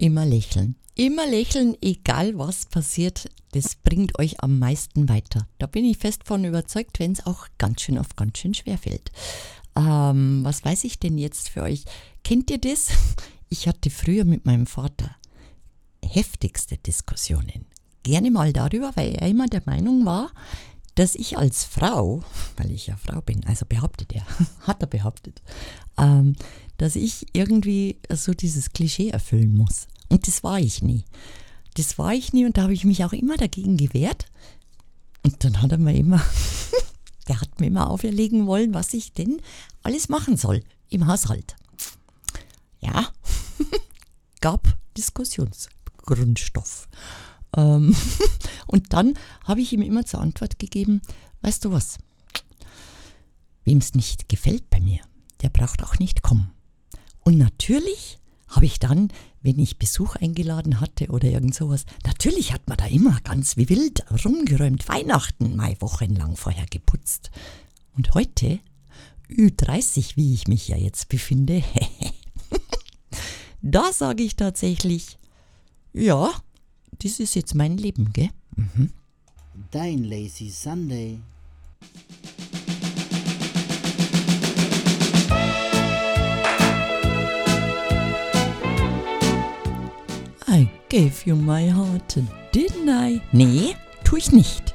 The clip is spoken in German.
Immer lächeln. Immer lächeln, egal was passiert, das bringt euch am meisten weiter. Da bin ich fest von überzeugt, wenn es auch ganz schön schwer fällt. Was weiß ich denn jetzt für euch? Kennt ihr das? Ich hatte früher mit meinem Vater heftigste Diskussionen. Gerne mal darüber, weil er immer der Meinung war, dass ich als Frau, weil ich ja Frau bin, also behauptet er, hat er behauptet, dass ich irgendwie so dieses Klischee erfüllen muss. Und das war ich nie. Das war ich nie und da habe ich mich auch immer dagegen gewehrt. Und dann hat er mir immer, der hat mir immer auferlegen wollen, was ich denn alles machen soll im Haushalt. Ja, gab Diskussionsgrundstoff. Und dann habe ich ihm immer zur Antwort gegeben, weißt du was, wem es nicht gefällt bei mir, der braucht auch nicht kommen. Und natürlich habe ich dann, wenn ich Besuch eingeladen hatte oder irgend sowas, natürlich hat man da immer ganz wie wild rumgeräumt, Weihnachten mal wochenlang vorher geputzt. Und heute, Ü30, wie ich mich ja jetzt befinde, da sage ich tatsächlich, ja, das ist jetzt mein Leben, gell? Mhm. Dein Lazy Sunday. I gave you my heart, didn't I? Nee, tu ich nicht.